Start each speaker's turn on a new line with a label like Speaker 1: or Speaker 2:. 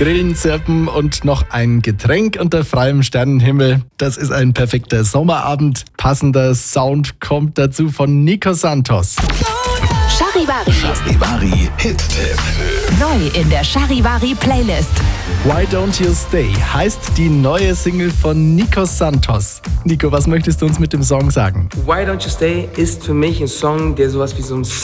Speaker 1: Grillen, Zirpen und noch ein Getränk unter freiem Sternenhimmel. Das ist ein perfekter Sommerabend. Passender Sound kommt dazu von Nico Santos.
Speaker 2: Charivari Hit-Tipp.
Speaker 3: Neu in der Charivari Playlist.
Speaker 1: Why Don't You Stay heißt die neue Single von Nico Santos. Nico, was möchtest du uns mit dem Song sagen?
Speaker 4: Why Don't You Stay ist für mich ein Song, der sowas wie so ein